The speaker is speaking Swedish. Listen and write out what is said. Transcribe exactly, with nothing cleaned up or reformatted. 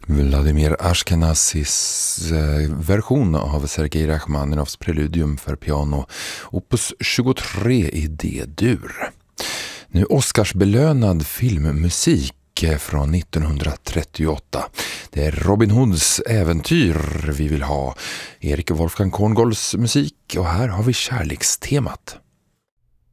Vladimir Ashkenazis version av Sergej Rachmaninovs preludium för piano, opus tjugotre i D-dur. Nu Oscarsbelönad filmmusik från nittonhundratrettioåtta. Det är Robin Hoods äventyr vi vill ha. Erik Wolfgang Korngolds musik, och här har vi kärlekstemat.